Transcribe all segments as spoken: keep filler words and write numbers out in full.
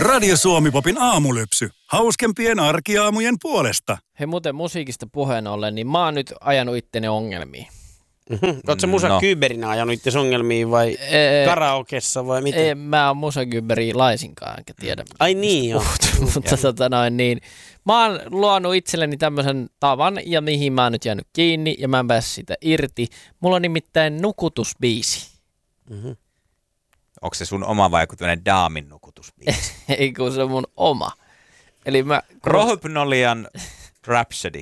Radio Suomi-popin aamulypsy. Hauskempien arkiaamujen puolesta. Hei, muuten musiikista puheen ollen, niin mä oon nyt ajanut itteni ongelmiin. Mm-hmm. Ootko musa no. Kyberinä ajanut itse ongelmiin vai ee, karaokessa vai miten? Ei, mä oon musa Kyberiä laisinkaan, enkä tiedä. Ai niin joo. Mutta tota noin niin. Mä oon luonut itselleni tämmöisen tavan, ja mihin mä oon nyt jäänyt kiinni, ja mä en pääse siitä irti. Mulla on nimittäin nukutusbiisi. Mm-hmm. Onko se sun oma vai joku tämmöinen daamin nukutusbiisi? Ei, kun se on mun oma. Eli mä... Rohypnolian Rhapsody.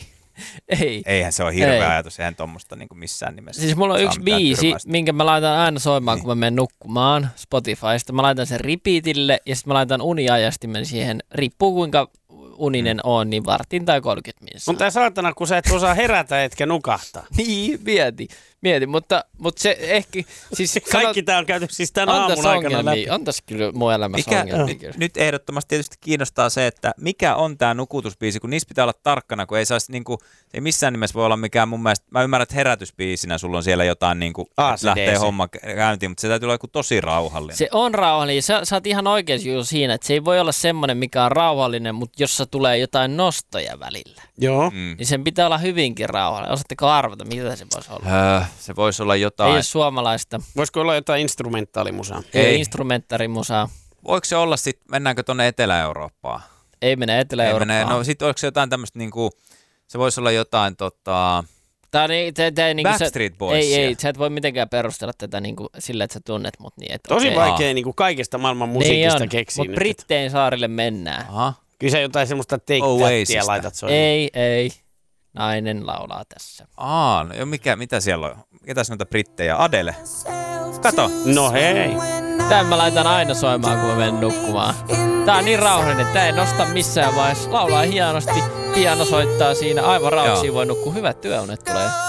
Ei. Eihän se ole hirveä Ei. ajatus, eihän tuommoista niin missään nimessä. Siis mulla on yksi biisi, tyrmästä. minkä mä laitan aina soimaan, niin. kun mä menen nukkumaan Spotifysta. Mä laitan sen repeatille ja sitten mä laitan uniajastimen siihen. Riippuu kuinka uninen mm. on, niin vartin tai kolmekymmentä minuuttia. Mutta saatana, kun sä et osaa herätä etkä nukahtaa. Niin, mieti. Mieti, mutta, mutta se ehkä... Siis kaikki tää on käyty siis tämän aamun aikana läpi. On tässä kyllä mun elämässä mikä, ongelmia. Nyt ehdottomasti tietysti kiinnostaa se, että mikä on tää nukutusbiisi, kun niissä pitää olla tarkkana, kun ei saisi niinku... Ei missään nimessä voi olla mikään mun mielestä... Mä ymmärrän, että herätysbiisinä sulla on siellä jotain niinku... lähtee homma käyntiin, mutta se täytyy olla joku tosi rauhallinen. Se on rauhallinen. Sä, sä oot ihan oikein juuri siinä, että se ei voi olla semmoinen, mikä on rauhallinen, mutta jossa tulee jotain nostoja välillä. Joo. Mm. Niin sen pitää olla hyvinkin rauhallinen. Osaatteko arvata, mitä se voisi olla? Öö, se voisi olla jotain... Ei ole suomalaista. Voisiko olla jotain instrumentaalimusaa? Ei, ei instrumentaarimusaa. Voiko se olla sitten, mennäänkö tuonne Etelä-Eurooppaan? Ei mene Etelä-Eurooppaan. No sitten oliko se jotain tämmöistä niinku, se voisi olla jotain tota... Tää niin, te, te, niinku Backstreet Boysia. Ei, ei, sä et voi mitenkään perustella tätä niinku sillä, että sä tunnet mut niin. Että tosi okay. vaikea niinku kaikesta maailman musiikista niin keksiä. Mutta Brittein saarille mennään. Aha. Kyllä sä jotain semmoista Take Thatia laitat soimaan. Ei, ei. Nainen laulaa tässä. Aa, no mikä, mitä siellä on? Ketäs noita brittejä? Adele. Kato. No hei. Tän mä laitan aina soimaan, kun mä menen nukkumaan. Tää on niin rauhallinen, tää ei nosta missään vaiheessa. Laulaa hienosti, piano soittaa siinä. Aivan rauhallisia voi nukkua. Hyvät työunet tulee.